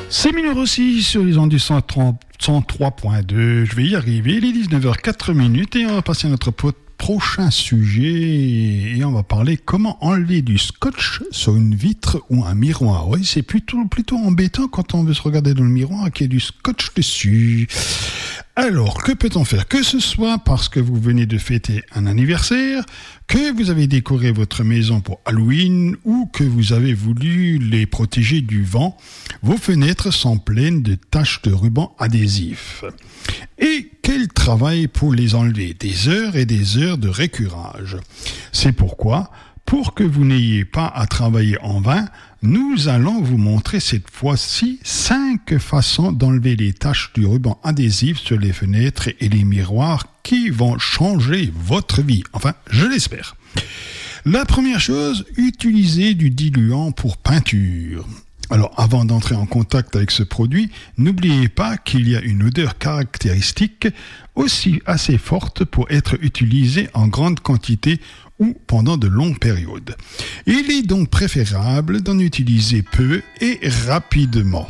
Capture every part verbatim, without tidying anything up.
C'est Mineur aussi sur les ondes du cent trois point deux. Je vais y arriver. Il est dix-neuf heures quatre minutes et on va passer à notre prochain sujet et on va parler comment enlever du scotch sur une vitre ou un miroir. Oui, c'est plutôt, plutôt embêtant quand on veut se regarder dans le miroir qu'il y ait du scotch dessus. Alors, que peut-on faire? Que ce soit parce que vous venez de fêter un anniversaire, que vous avez décoré votre maison pour Halloween ou que vous avez voulu les protéger du vent, vos fenêtres sont pleines de taches de ruban adhésif. Et quel travail pour les enlever? Des heures et des heures de récurage. C'est pourquoi, pour que vous n'ayez pas à travailler en vain, nous allons vous montrer cette fois-ci cinq façons d'enlever les taches du ruban adhésif sur les fenêtres et les miroirs qui vont changer votre vie. Enfin, je l'espère. La première chose, utilisez du diluant pour peinture. Alors, avant d'entrer en contact avec ce produit, n'oubliez pas qu'il y a une odeur caractéristique aussi assez forte pour être utilisée en grande quantité ou pendant de longues périodes. Il est donc préférable d'en utiliser peu et rapidement.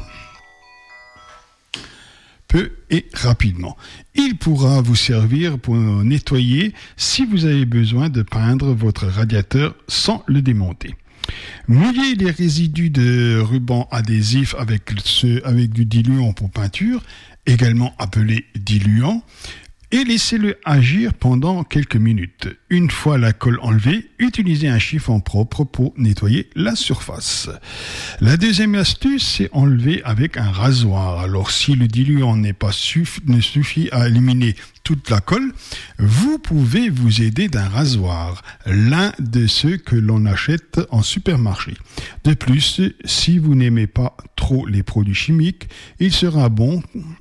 Peu et rapidement. Il pourra vous servir pour nettoyer si vous avez besoin de peindre votre radiateur sans le démonter. Mouillez les résidus de ruban adhésif avec, ce, avec du diluant pour peinture, également appelé diluant, et laissez-le agir pendant quelques minutes. Une fois la colle enlevée, utilisez un chiffon propre pour nettoyer la surface. La deuxième astuce, c'est enlever avec un rasoir. Alors, si le diluant n'est pas suff- ne suffit à éliminer toute la colle, vous pouvez vous aider d'un rasoir, l'un de ceux que l'on achète en supermarché. De plus, si vous n'aimez pas trop les produits chimiques, il sera bon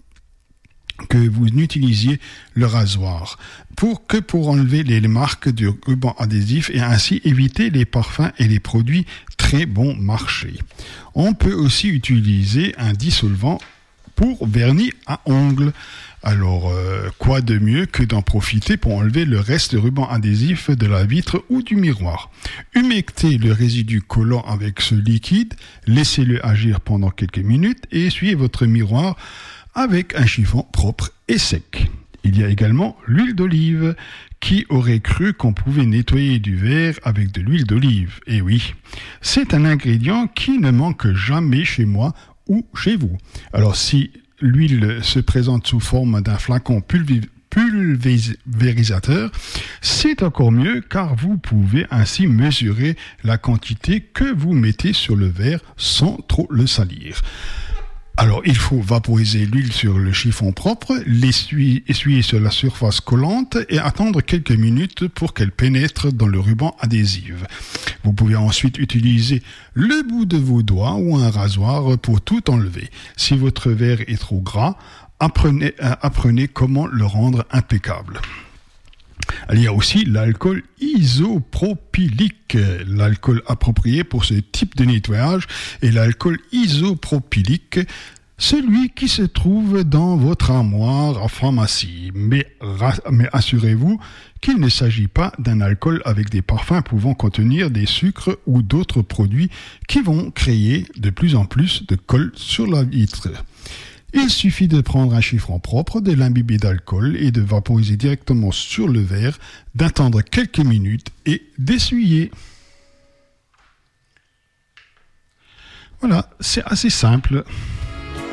que vous utilisiez le rasoir pour que pour enlever les marques du ruban adhésif et ainsi éviter les parfums et les produits très bon marché. On peut aussi utiliser un dissolvant pour vernis à ongles. Alors, euh, quoi de mieux que d'en profiter pour enlever le reste de ruban adhésif de la vitre ou du miroir. Humectez le résidu collant avec ce liquide, laissez-le agir pendant quelques minutes et essuyez votre miroir avec un chiffon propre et sec. Il y a également l'huile d'olive. Qui aurait cru qu'on pouvait nettoyer du verre avec de l'huile d'olive? Eh oui, c'est un ingrédient qui ne manque jamais chez moi ou chez vous. Alors si l'huile se présente sous forme d'un flacon pulvi- pulvérisateur, c'est encore mieux car vous pouvez ainsi mesurer la quantité que vous mettez sur le verre sans trop le salir. Alors, il faut vaporiser l'huile sur le chiffon propre, l'essuyer essuyer sur la surface collante et attendre quelques minutes pour qu'elle pénètre dans le ruban adhésif. Vous pouvez ensuite utiliser le bout de vos doigts ou un rasoir pour tout enlever. Si votre verre est trop gras, apprenez, euh, apprenez comment le rendre impeccable. Il y a aussi l'alcool isopropylique. L'alcool approprié pour ce type de nettoyage est l'alcool isopropylique, celui qui se trouve dans votre armoire à pharmacie. Mais, mais assurez-vous qu'il ne s'agit pas d'un alcool avec des parfums pouvant contenir des sucres ou d'autres produits qui vont créer de plus en plus de colle sur la vitre. Il suffit de prendre un chiffon propre, de l'imbiber d'alcool et de vaporiser directement sur le verre, d'attendre quelques minutes et d'essuyer. Voilà, c'est assez simple.